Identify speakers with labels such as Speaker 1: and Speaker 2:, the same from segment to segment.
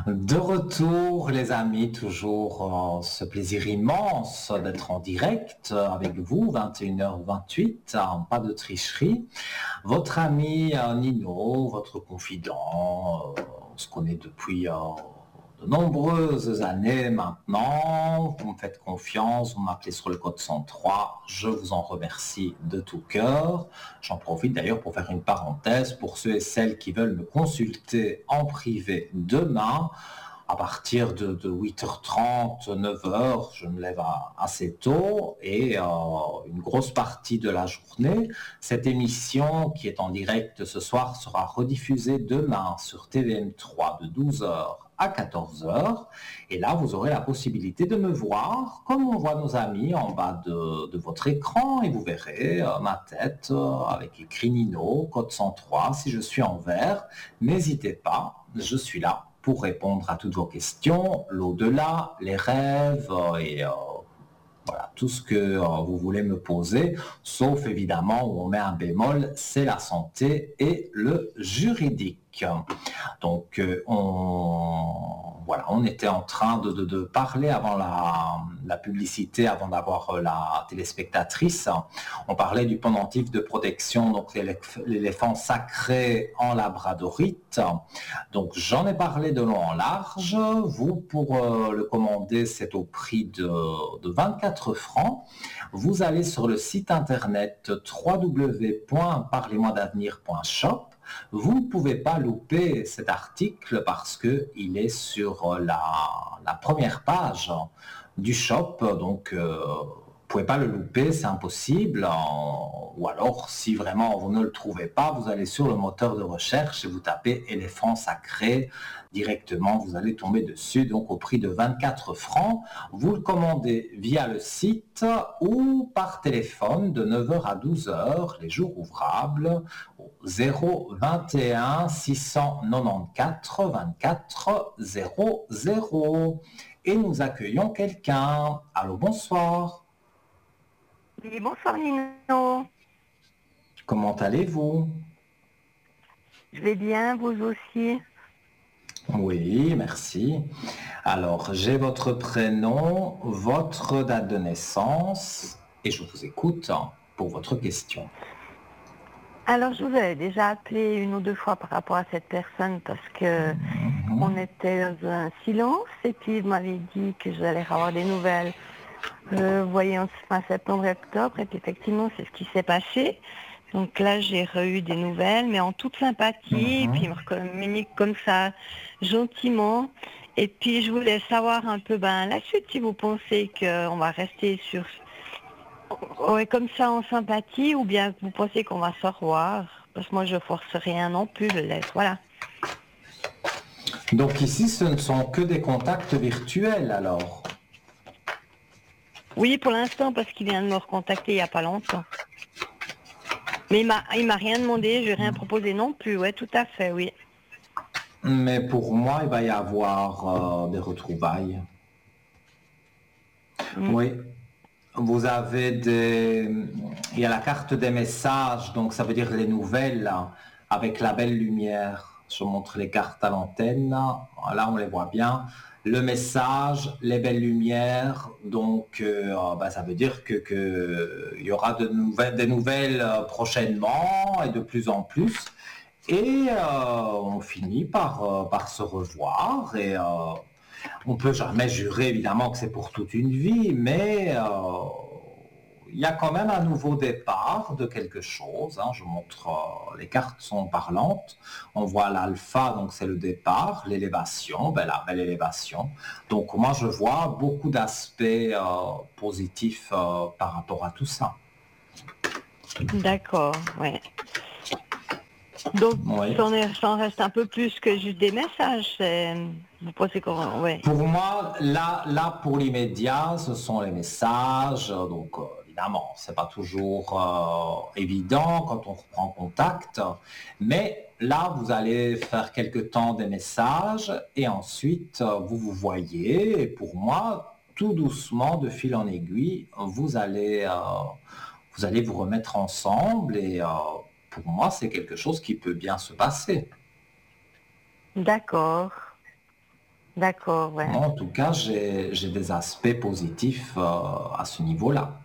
Speaker 1: De retour, les amis, toujours ce plaisir immense d'être en direct avec vous, 21h28, pas de tricherie. Votre ami Nino, votre confident, on se connaît depuis de nombreuses années maintenant. Vous me faites confiance, vous m'appelez sur le code 103. Je vous en remercie de tout cœur. J'en profite d'ailleurs pour faire une parenthèse pour ceux et celles qui veulent me consulter en privé demain. À partir de 8h30, 9h, je me lève assez tôt et une grosse partie de la journée. Cette émission qui est en direct ce soir sera rediffusée demain sur TVM3 de 12h à 14h. Et là, vous aurez la possibilité de me voir comme on voit nos amis en bas de votre écran et vous verrez ma tête avec écrit Nino, code 103. Si je suis en vert, n'hésitez pas, je suis là pour répondre à toutes vos questions, l'au-delà, les rêves et voilà, tout ce que vous voulez me poser, sauf évidemment où on met un bémol, c'est la santé et le juridique. Donc voilà, on était en train de parler avant la publicité, avant d'avoir la téléspectatrice. On parlait du pendentif de protection, donc l'éléphant sacré en labradorite. Donc j'en ai parlé de long en large. Vous, pour le commander, c'est au prix de 24 francs. Vous allez sur le site internet www.parlez-moi-d'avenir.shop. Vous ne pouvez pas louper cet article parce qu'il est sur la première page du shop, donc vous ne pouvez pas le louper, c'est impossible. Ou alors, si vraiment vous ne le trouvez pas, vous allez sur le moteur de recherche et vous tapez éléphant sacré. Directement, vous allez tomber dessus, donc au prix de 24 francs. Vous le commandez via le site ou par téléphone de 9h à 12h, les jours ouvrables, au 021 694 24 00. Et nous accueillons quelqu'un. Allô, bonsoir.
Speaker 2: Oui, bonsoir Nino.
Speaker 1: Comment allez-vous?
Speaker 2: Je vais bien, vous aussi?
Speaker 1: Oui, merci. Alors, j'ai votre prénom, votre date de naissance et je vous écoute pour votre question.
Speaker 2: Alors, je vous avais déjà appelé une ou deux fois par rapport à cette personne parce que on était dans un silence et puis vous m'avez dit que j'allais avoir des nouvelles. Voyons fin septembre et octobre et puis effectivement c'est ce qui s'est passé. Donc là j'ai eu des nouvelles mais en toute sympathie et puis il me communique comme ça gentiment. Et puis je voulais savoir un peu la suite si vous pensez qu'on va rester sur comme ça en sympathie ou bien vous pensez qu'on va se revoir. Parce que moi je force rien non plus, je laisse, voilà.
Speaker 1: Donc ici, ce ne sont que des contacts virtuels alors.
Speaker 2: Oui, pour l'instant, parce qu'il vient de me recontacter il n'y a pas longtemps. Mais il m'a rien demandé, je n'ai rien proposé non plus, ouais, tout à fait, oui.
Speaker 1: Mais pour moi, il va y avoir des retrouvailles. Oui, vous avez il y a la carte des messages, donc ça veut dire les nouvelles, là, avec la belle lumière. Je montre les cartes à l'antenne, là on les voit bien. Le message, les belles lumières, donc ça veut dire que il y aura des nouvelles prochainement et de plus en plus. Et on finit par se revoir et on ne peut jamais jurer évidemment que c'est pour toute une vie, mais il y a quand même un nouveau départ de quelque chose. Je montre, les cartes sont parlantes. On voit l'alpha, donc c'est le départ, l'élévation, la belle élévation. Donc moi je vois beaucoup d'aspects positifs par rapport à tout ça.
Speaker 2: D'accord, ouais. Donc,
Speaker 1: Oui.
Speaker 2: ça en reste un peu plus que juste des messages. Vous pensez qu'on... Ouais.
Speaker 1: Pour moi, là pour l'immédiat, ce sont les messages. Donc, évidemment, c'est pas toujours évident quand on reprend contact. Mais là, vous allez faire quelque temps des messages et ensuite, vous vous voyez. Et pour moi, tout doucement, de fil en aiguille, vous allez vous remettre ensemble. Et pour moi, c'est quelque chose qui peut bien se passer.
Speaker 2: D'accord. D'accord, ouais.
Speaker 1: En tout cas, j'ai des aspects positifs à ce niveau-là.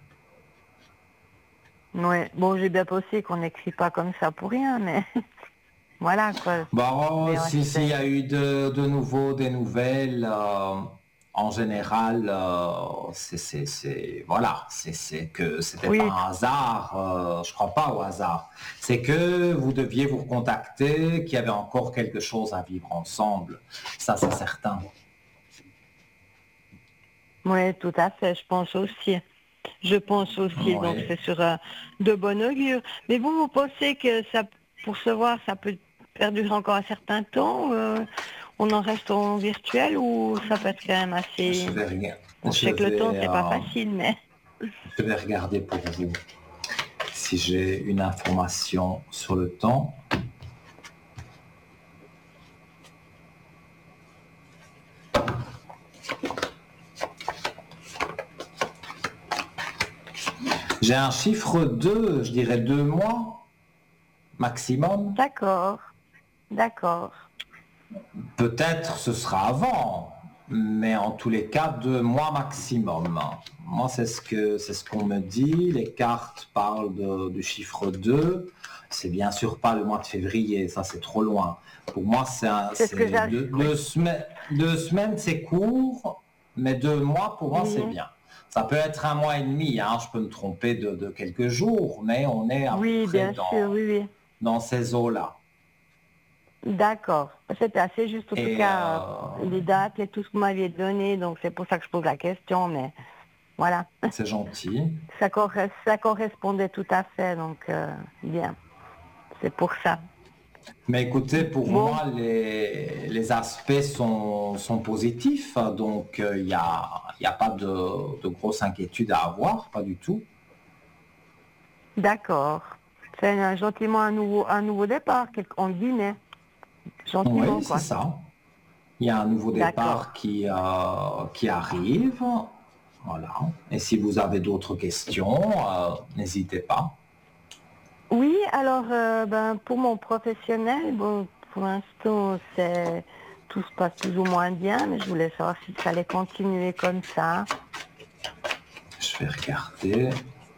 Speaker 2: Ouais. Bon, j'ai bien pensé qu'on n'écrit pas comme ça pour rien, mais voilà quoi.
Speaker 1: Bon,
Speaker 2: Mais ouais,
Speaker 1: s'il y a eu de nouveau des nouvelles, en général, voilà, c'est que c'était pas
Speaker 2: oui,
Speaker 1: un hasard, je crois pas au hasard. C'est que vous deviez vous recontacter, qu'il y avait encore quelque chose à vivre ensemble. Ça, c'est certain.
Speaker 2: ouais, tout à fait, je pense aussi. Je pense aussi, donc
Speaker 1: Oui.
Speaker 2: c'est sur de bon augure. Mais vous pensez que ça, pour se voir, ça peut perdurer encore un certain temps on en reste en virtuel ou ça peut être quand même
Speaker 1: Je
Speaker 2: assez...
Speaker 1: vais rien.
Speaker 2: Bon, je sais que le temps, c'est pas facile, mais...
Speaker 1: Je vais regarder pour vous si j'ai une information sur le temps. J'ai un chiffre 2, je dirais 2 mois maximum.
Speaker 2: D'accord, d'accord.
Speaker 1: Peut-être ce sera avant, mais en tous les cas, 2 mois maximum. Moi, c'est ce qu'on me dit. Les cartes parlent du chiffre 2. C'est bien sûr pas le mois de février, ça c'est trop loin. Pour moi,
Speaker 2: C'est ce que
Speaker 1: c'est
Speaker 2: j'ai... Oui.
Speaker 1: 2 semaines. 2 semaines, c'est court, mais 2 mois, pour moi, c'est
Speaker 2: Mhm.
Speaker 1: bien. Ça peut être un mois et demi, hein, je peux me tromper de quelques jours, mais on est à peu
Speaker 2: Oui,
Speaker 1: près
Speaker 2: bien sûr, oui, oui.
Speaker 1: dans ces eaux-là.
Speaker 2: D'accord. C'était assez juste, en tout
Speaker 1: Et
Speaker 2: cas, les dates et tout ce que vous m'aviez donné, donc c'est pour ça que je pose la question, mais voilà.
Speaker 1: c'est gentil.
Speaker 2: Ça correspondait tout à fait, donc bien. C'est pour ça.
Speaker 1: Mais écoutez, pour
Speaker 2: Bon,
Speaker 1: moi, les aspects sont positifs, donc y a pas de grosse inquiétude à avoir, pas du tout.
Speaker 2: d'accord. C'est gentiment un nouveau départ, en guillemets.
Speaker 1: Oui,
Speaker 2: Gentiment,
Speaker 1: c'est
Speaker 2: quoi.
Speaker 1: ça. Il y a un nouveau
Speaker 2: D'accord.
Speaker 1: départ qui arrive. Voilà. Et si vous avez d'autres questions, n'hésitez pas.
Speaker 2: Oui, alors, ben, pour mon professionnel, bon, pour l'instant, tout se passe plus ou moins bien, mais je voulais savoir si ça allait continuer comme ça.
Speaker 1: Je vais regarder.